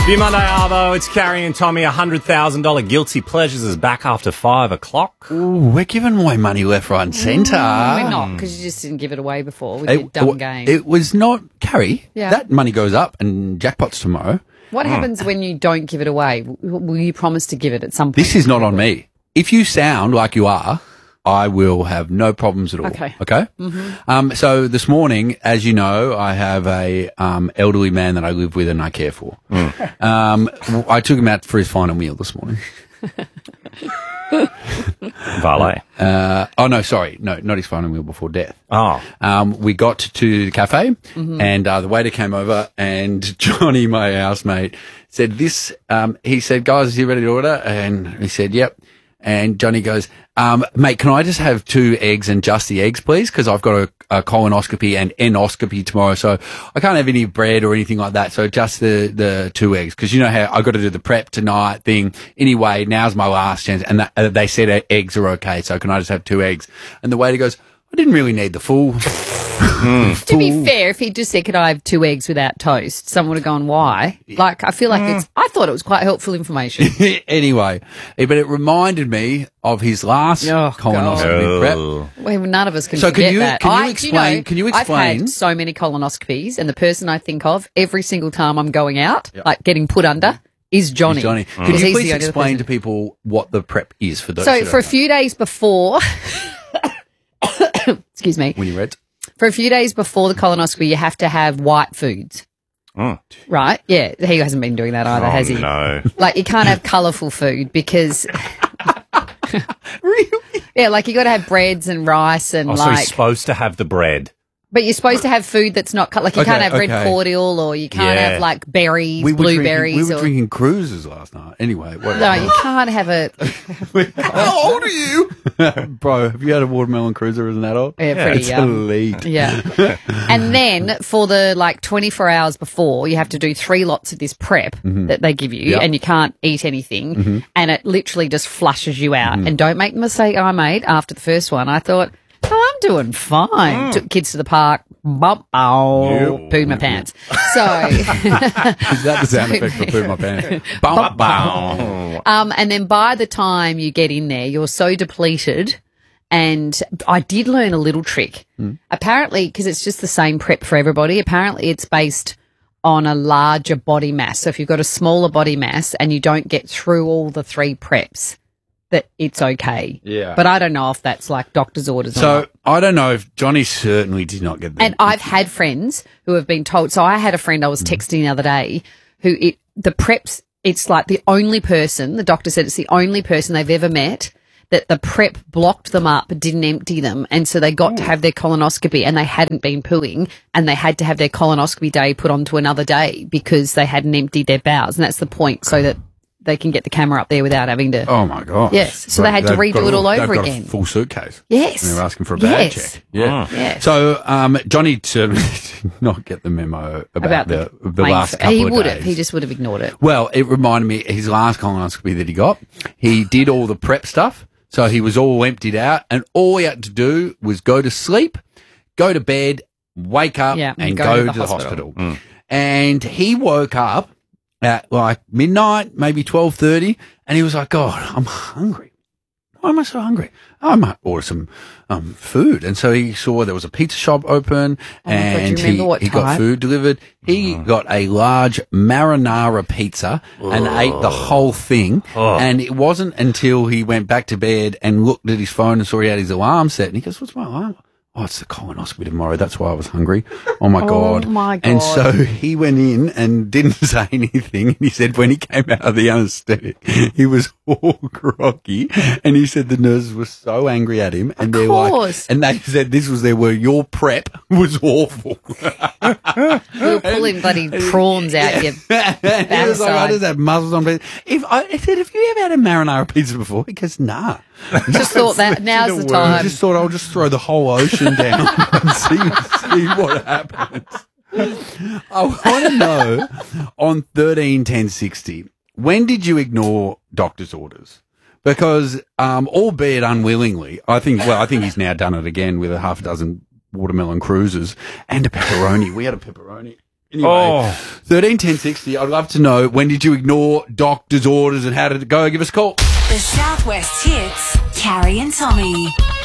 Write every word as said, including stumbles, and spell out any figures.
View Monday, Arvo. It's Carrie and Tommy. one hundred thousand dollars Guilty Pleasures is back after five o'clock. Ooh, we're giving away money left, right and centre. Mm, we're not, because you just didn't give it away before with your dumb game. It was not, Carrie, Yeah. that money goes up and jackpots tomorrow. What happens when you don't give it away? W- Will you promise to give it at some point? This is not on me. If you sound like you are, I will have no problems at all. Okay. Okay? Mm-hmm. Um, so this morning, as you know, I have a um, elderly man that I live with and I care for. Mm. Um, I took him out for his final meal this morning. Valet. Uh, oh, no, sorry. No, not his final meal before death. Oh. Um, we got to the cafe Mm-hmm. and uh, the waiter came over and Johnny, my housemate, said this. Um, he said, guys, is he ready to order? And he said, yep. And Johnny goes, um, mate, can I just have two eggs and just the eggs, please? Because I've got a, a colonoscopy and endoscopy tomorrow, so I can't have any bread or anything like that. So just the, the two eggs. Because you know how I got to do the prep tonight thing. Anyway, now's my last chance. And that, uh, they said eggs are okay, so can I just have two eggs? And the waiter goes, I didn't really need the full. To be fair, if he just said, could I have two eggs without toast, someone would have gone, why? Like, I feel like it's, I thought it was quite helpful information. Anyway, eh, but it reminded me of his last Oh, colonoscopy prep. Well, none of us can So can forget you- that. can you I, do explain- know, can you I've explain- had so many colonoscopies, and the person I think of every single time I'm going out, like getting put under, is Johnny. Johnny, Because could you he's please the only other explain person. to people what the prep is for those? So who for a don't few days before, excuse me, know? When you read, for a few days before the colonoscopy, you have to have white foods. Mm. Right? Yeah, he hasn't been doing that either, Oh, has he? no. Like, you can't have colourful food because, really? yeah, like you got to have breads and rice and Oh, so like, he's supposed to have the bread. but you're supposed to have food that's not cut. Like you Okay, can't have red okay. cordial, or you can't Yeah. have like berries, We were blueberries. Drinking, we were or, drinking cruises last night. Anyway, whatever. no, you can't have a. How old are you, bro? Have you had a watermelon cruiser as an adult? Yeah, pretty it's young. elite. Yeah. And then for the like twenty-four hours before, you have to do three lots of this prep that they give you, Yep. and you can't eat anything, and it literally just flushes you out. And don't make the mistake I made after the first one. I thought, oh, I'm doing fine. Took kids to the park, bump, oh, Yep. pooed my pants. So, Is that the sound effect for poo my pants? Bum, bum. um, and then by the time you get in there, you're so depleted. And I did learn a little trick. Apparently, because it's just the same prep for everybody, apparently it's based on a larger body mass. So if you've got a smaller body mass and you don't get through all the three preps, that it's okay. Yeah. But I don't know if that's like doctor's orders or So not. I don't know if Johnny certainly did not get the. And I've had friends who have been told. So I had a friend I was texting the other day who it the preps. It's like the only person, the doctor said it's the only person they've ever met that the prep blocked them up, didn't empty them, and so they got to have their colonoscopy and they hadn't been pooing, and they had to have their colonoscopy day put onto another day because they hadn't emptied their bowels, and that's the point, so that they can get the camera up there without having to. Oh my god! Yes, so they had to They've redo got it a- all over they've got again. A full suitcase. Yes. And they're asking for a bad Yes. check. Yeah. Yes. So um, Johnny certainly did not get the memo about, About the the, playing last for- couple he of would days. have. He just would have ignored it. Well, it reminded me his last colonoscopy that he got. He did all the prep stuff, so he was all emptied out, and all he had to do was go to sleep, go to bed, wake up, Yeah, and go go, to to the the hospital. hospital. And he woke up at like midnight, maybe twelve thirty, and he was like, "God, I'm hungry. Why am I so hungry? I might order some um, food." And so he saw there was a pizza shop open, Oh my God, do you and he, remember what he got type? food delivered. He got a large marinara pizza and ate the whole thing. And it wasn't until he went back to bed and looked at his phone and saw he had his alarm set, and he goes, "What's my alarm?" "Oh, it's the colonoscopy tomorrow. That's why I was hungry." Oh my God. my And God. so he went in and didn't say anything. And he said when he came out of the anesthetic, he was all groggy. And he said the nurses were so angry at him. And they're course. like, and they said this was their word, "Your prep was awful." We were pulling bloody prawns out your And he was like, "I backside. just have muscles on pizza." If I, I said, "Have you ever had a marinara pizza before?" He goes, "Nah." Just thought that now's the I time. just thought I'll just throw the whole ocean down and see, see what happens. I want to know on thirteen ten sixty, when did you ignore doctor's orders? Because, um, albeit unwillingly, I think, well, I think he's now done it again with a half a dozen watermelon cruises and a pepperoni. We had a pepperoni Anyway, Oh. thirteen ten sixty. I'd love to know, when did you ignore doctor's orders and how did it go? Give us a call. The Southwest Hits, Carrie and Tommy.